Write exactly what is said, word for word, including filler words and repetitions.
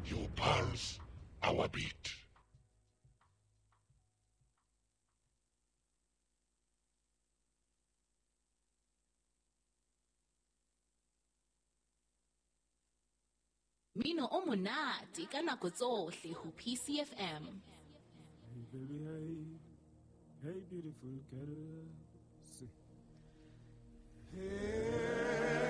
Your pulse, our beat. Mino o monate ka nako tsohle ho P C F M. Hey baby, hey, hey beautiful girl. Say. Hey.